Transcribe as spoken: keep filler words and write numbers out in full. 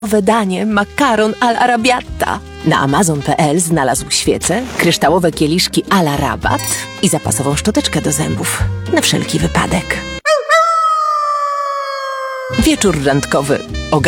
Nowe danie, makaron all'arrabbiata. Na amazon kropka pe el znalazł świece, kryształowe kieliszki à la rabat i zapasową szczoteczkę do zębów. Na wszelki wypadek. Wieczór randkowy.